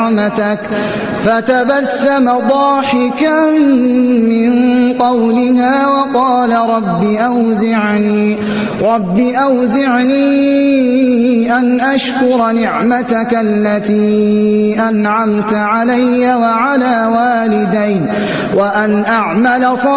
نعمتك فتبسم ضاحكا من قولها وقال رب أوزعني أن أشكر نعمتك التي أنعمت علي وعلى والدي وأن أعمل صالحا